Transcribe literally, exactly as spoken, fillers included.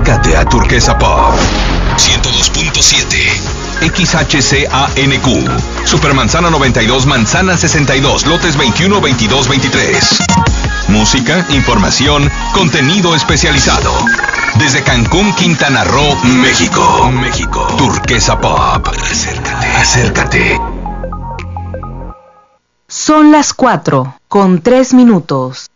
Acércate a Turquesa Pop ciento dos punto siete X H C A N Q, Supermanzana noventa y dos, Manzana sesenta y dos, lotes veintiuno, veintidós, veintitrés. Música, información, contenido especializado. Desde Cancún, Quintana Roo, México. México. Turquesa Pop. Acércate. Acércate. Son las cuatro, con tres minutos.